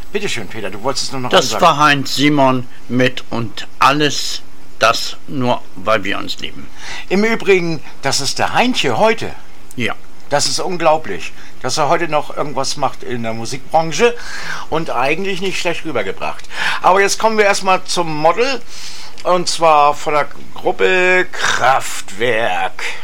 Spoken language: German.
Bitte schön, Peter, du wolltest es nur noch Das ansagen. war Heinz Simon mit und alles das nur, weil wir uns lieben. Im Übrigen, das ist der Heintje heute. Ja. Das ist unglaublich, dass er heute noch irgendwas macht in der Musikbranche und eigentlich nicht schlecht rübergebracht. Aber jetzt kommen wir erstmal zum Model, und zwar von der Gruppe Kraftwerk.